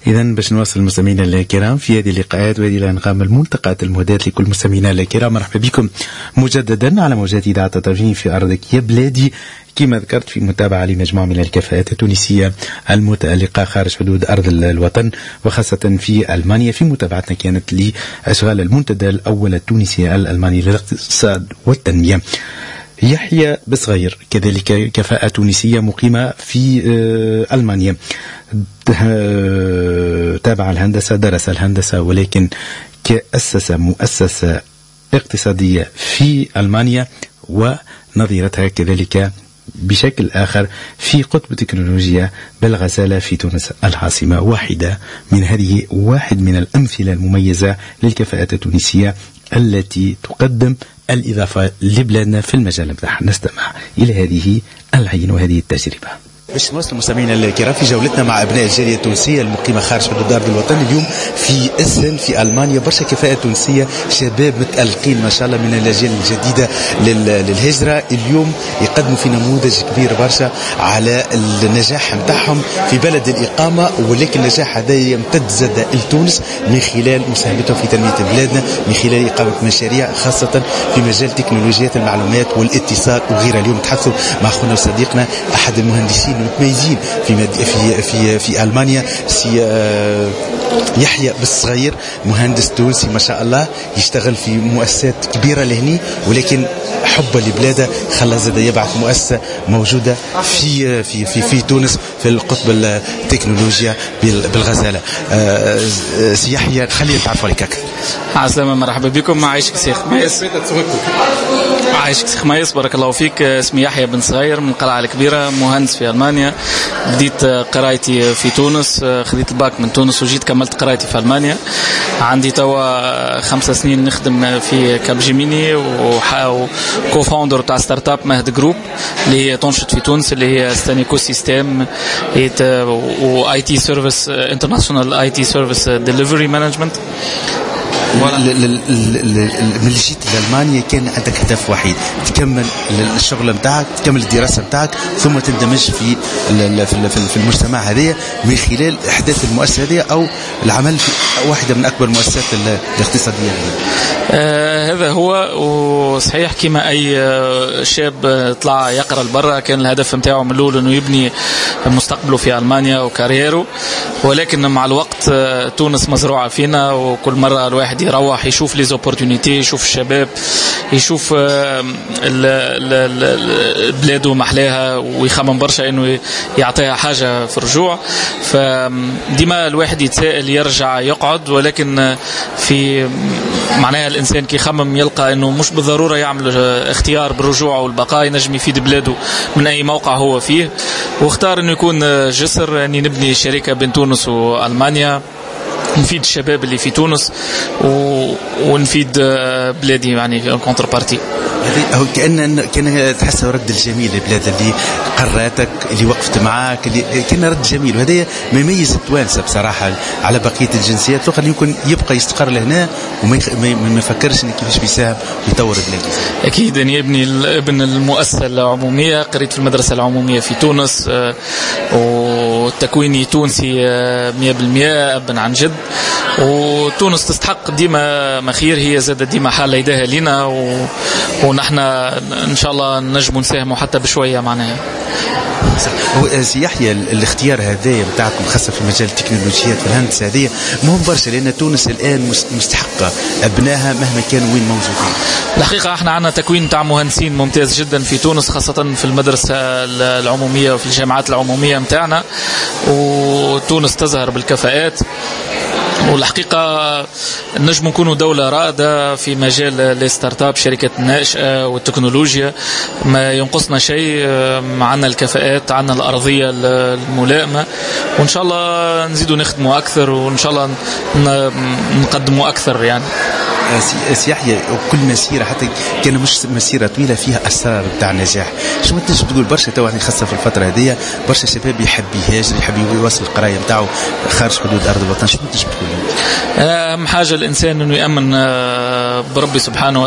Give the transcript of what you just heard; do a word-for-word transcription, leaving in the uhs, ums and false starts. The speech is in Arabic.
إذا باش نواصل المستمعين الكرام في هذه اللقاءات وهذه الأنغام الملتقات المهداة لكل مستمعينا الكرام، مرحبا بكم مجددا على موجات إذاعة تطرفين في أرضك يا بلادي، كما ذكرت في متابعة لمجموعة من الكفاءات التونسية المتألقة خارج حدود أرض الوطن وخاصة في ألمانيا. في متابعتنا كانت لأشغال المنتدى الأول التونسي الألماني للاقتصاد والتنمية. يحيى بصغير كذلك كفاءة تونسية مقيمة في ألمانيا، تابع الهندسة، درس الهندسة ولكن كأسس مؤسسة اقتصادية في ألمانيا ونظيرتها كذلك بشكل آخر في قطب التكنولوجيا بالغزالة في تونس العاصمة. واحدة من هذه واحد من الأمثلة المميزة للكفاءة التونسية التي تقدم الإضافة لبلادنا في المجال بتاعها. نستمع إلى هذه العين وهذه التجربة. باش نوصل المستمعين الكرام في جولتنا مع ابناء الجاليه التونسيه المقيمه خارج حدود ارض الوطن اليوم في اسن في المانيا. برشا كفاءه تونسيه، شباب متالقين ما شاء الله من الاجيال الجديده للهجره، اليوم يقدموا في نموذج كبير برشا على النجاح نتاعهم في بلد الاقامه، ولكن النجاح هذا يمتد زاد لتونس من خلال مساهمتهم في تنميه بلادنا، من خلال اقامه مشاريع خاصه في مجال تكنولوجيات المعلومات والاتصال وغيرها. اليوم نتحدثوا مع اخونا وصديقنا احد المهندسين متميزين في مد... في في في المانيا، سي يحيى بصغير، مهندس تونسي ما شاء الله، يشتغل في مؤسسات كبيره لهني، ولكن حبه لبلاده خلى زاد يبعث مؤسسه موجوده في في في في تونس في القطب التكنولوجيا بالغزاله. سي يحيى خلينا نتعرفوا عليك اكثر. عسلامة، مرحبا بكم. معايشك سيخ ميس. عايشك سيخ ميس، بارك الله فيك. اسمي يحيى بن صغير من القلعة الكبيرة، مهندس في ألمانيا. بديت قرايتي في تونس، خذيت الباك من تونس وجيت كملت قرايتي في ألمانيا. عندي توا خمسة سنين نخدم في كابجيميني وكو فاوندر تاع ستارت اب مهد جروب اللي هي تنشط في تونس، اللي هي ستانيكو سيستم واي تي سيرفيس انترناشونال اي تي سيرفيس ديليفري مانجمنت. من اللي جيت لألمانيا كان عندك هدف وحيد، تكمل الشغل متاعك، تكمل الدراسة متاعك، ثم تندمج في في المجتمع هذه من خلال إحداث المؤسسة هذه أو العمل في واحدة من أكبر المؤسسات الاقتصادية. آه هذا هو. وصحيح كما أي شاب طلع يقرأ لبرا كان الهدف متاعه من الأول إنه يبني مستقبله في ألمانيا وكاريره، ولكن مع الوقت تونس مزروعة فينا، وكل مرة الواحد يروح يشوف لي زوبورتونيتي، يشوف الشباب، يشوف بلاده محلاها، ويخمم برشا انه يعطيها حاجه في الرجوع. فديما الواحد يتساءل يرجع يقعد، ولكن في معناها الانسان كي يخمم يلقى انه مش بالضروره يعمل اختيار بالرجوع والبقاء، ينجم يفيد بلاده من اي موقع هو فيه، واختار انه يكون جسر اني نبني شركه بين تونس والمانيا، نفيد الشباب اللي في تونس و... ونفيد بلادي يعني كونتر بارتي. هو كأن كان تحس رد الجميل لبلاد اللي قراتك، اللي وقفت معاك، اللي كان رد جميل، وهذا ما يميز التوانسه بصراحه على بقيه الجنسيات، وقد يكون يبقى يستقر لهنا وما يخ... ما يفكرش كيفاش بيساهم ويطور بلاده. اكيد اني ابني ابن المؤسسه العموميه، قريت في المدرسه العموميه في تونس، وتكويني تونسي مية بالمية ابن عن جد، وتونس تستحق ديما مخير، هي زاد ديما حالة يداها لنا، و... ونحن ان شاء الله نجم نساهموا حتى بشويه معناها. سي يحيى الاختيار هذا بتاعكم خاصه في مجال التكنولوجيات والهندسه هذه مهم برشا، لان تونس الان مستحقه ابنائها مهما كانوا وين موجودين. الحقيقه احنا عندنا تكوين تاع مهندسين ممتاز جدا في تونس، خاصه في المدرسه العموميه وفي الجامعات العموميه متاعنا، وتونس تزهر بالكفاءات. والحقيقة نجم نكونوا دولة رائدة في مجال الستارت اب، شركات الناشئة والتكنولوجيا، ما ينقصنا شيء، عنا الكفاءات، عنا الأرضية الملائمة، وإن شاء الله نزيدوا نخدموا أكثر، وإن شاء الله نقدموا أكثر يعني. سي يحيى وكل مسيرة حتى كان مش مسيرة طويلة فيها أسرار بتاع النجاح. شو انت تقول برشا توا خاصة في الفترة هذه برشا شباب يحب يهاجر، يحب يوصل القراية بتاعه خارج حدود أرض الوطن، شو انت تقول؟ أهم حاجة الإنسان إنه يأمن بربي سبحانه